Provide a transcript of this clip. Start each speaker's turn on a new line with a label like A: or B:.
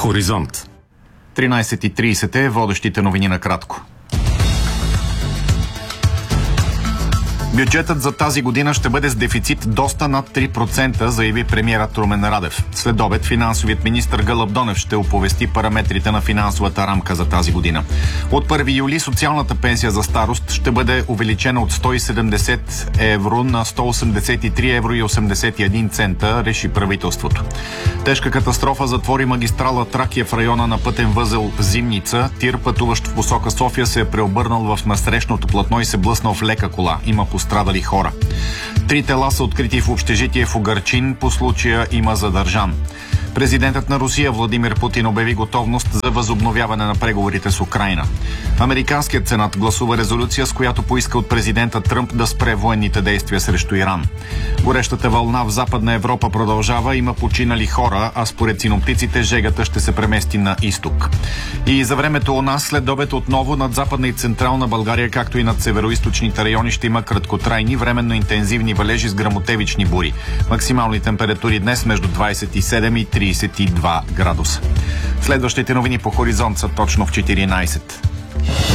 A: Хоризонт.
B: 13:30 е водещите новини на кратко. Бюджетът за тази година ще бъде с дефицит доста над 3%, заяви премиерът Румен Радев. След обед финансовият министър Гълъб Донев ще оповести параметрите на финансовата рамка за тази година. От 1 юли социалната пенсия за старост ще бъде увеличена от 170 евро на 183 евро и 81 цента, реши правителството. Тежка катастрофа затвори магистрала Тракия в района на пътен възел Зимница. Тир, пътуващ в посока София, се е преобърнал в насрещното платно и се блъснал в лека кола. Има пострадали хора. 3 тела са открити в общежитие в Угърчин. По случая има задържан. Президентът на Русия Владимир Путин обяви готовност за възобновяване на преговорите с Украйна. Американският сенат гласува резолюция, с която поиска от президента Тръмп да спре военните действия срещу Иран. Горещата вълна в Западна Европа продължава, има починали хора, а според синоптиците жегата ще се премести на изток. И за времето у нас след обед отново над Западна и Централна България, както и над североизточните райони ще има краткотрайни, временно интензивни валежи с гръмотевични бури. Максимални температури днес между 27 и 32 градуса. Следващите новини по Хоризонт са точно в 14.